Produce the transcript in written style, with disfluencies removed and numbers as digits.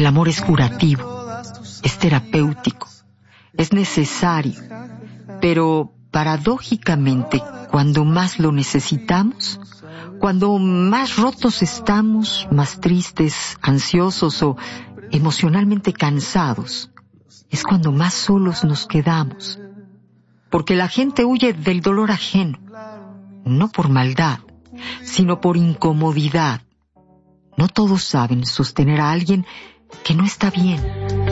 amor es curativo, es terapéutico, es necesario, pero paradójicamente, cuando más lo necesitamos, cuando más rotos estamos, más tristes, ansiosos o emocionalmente cansados, es cuando más solos nos quedamos. Porque la gente huye del dolor ajeno, no por maldad, sino por incomodidad. No todos saben sostener a alguien que no está bien.